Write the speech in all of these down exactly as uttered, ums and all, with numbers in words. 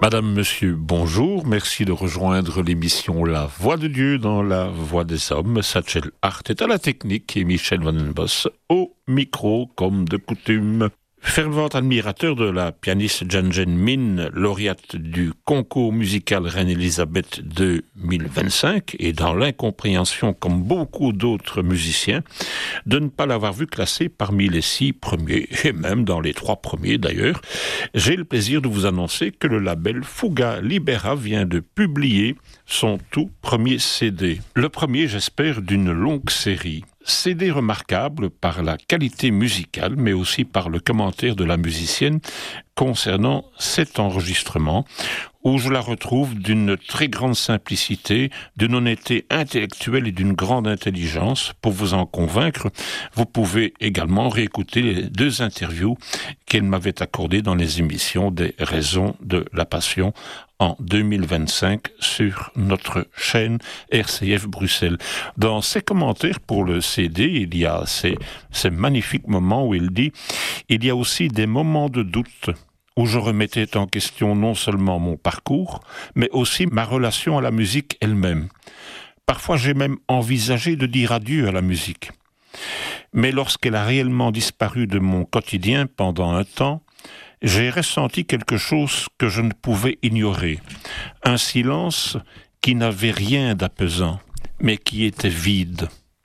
Madame, Monsieur, bonjour. Merci de rejoindre l'émission La Voix de Dieu dans la Voix des Hommes. Satchel Hart est à la technique et Michel Van den Bos au micro, comme de coutume. Fervent admirateur de la pianiste Janjen Min, lauréate du concours musical Reine-Élisabeth deux mille vingt-cinq, et dans l'incompréhension, comme beaucoup d'autres musiciens, de ne pas l'avoir vue classée parmi les six premiers, et même dans les trois premiers d'ailleurs, j'ai le plaisir de vous annoncer que le label Fuga Libera vient de publier son tout premier C D. Le premier, j'espère, d'une longue série. C D remarquable par la qualité musicale, mais aussi par le commentaire de la musicienne concernant cet enregistrement, où je la retrouve d'une très grande simplicité, d'une honnêteté intellectuelle et d'une grande intelligence. Pour vous en convaincre, vous pouvez également réécouter les deux interviews qu'elle m'avait accordées dans les émissions des Raisons de la Passion en deux mille vingt-cinq sur notre chaîne R C F Bruxelles. Dans ses commentaires pour le C D, il y a ces, ces magnifiques moments où il dit « Il y a aussi des moments de doute » où je remettais en question non seulement mon parcours, mais aussi ma relation à la musique elle-même. Parfois, j'ai même envisagé de dire adieu à la musique. Mais lorsqu'elle a réellement disparu de mon quotidien pendant un temps, j'ai ressenti quelque chose que je ne pouvais ignorer. Un silence qui n'avait rien d'apaisant, mais qui était vide.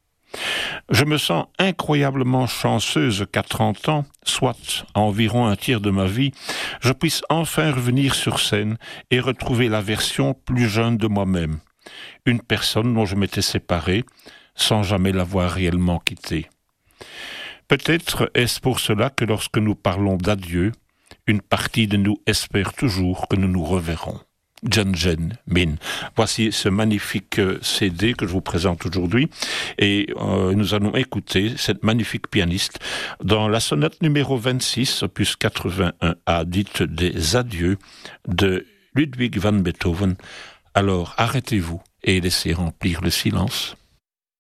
Je me sens incroyablement chanceuse qu'à trente ans, soit à environ un tiers de ma vie, je puisse enfin revenir sur scène et retrouver la version plus jeune de moi-même. Une personne dont je m'étais séparé, sans jamais l'avoir réellement quittée. Peut-être est-ce pour cela que lorsque nous parlons d'adieu, une partie de nous espère toujours que nous nous reverrons. Janjen Min. Voici ce magnifique C D que je vous présente aujourd'hui et euh, nous allons écouter cette magnifique pianiste dans la sonate numéro vingt-six, opus quatre-vingt-un A, dite des adieux de Ludwig van Beethoven. Alors arrêtez-vous et laissez remplir le silence.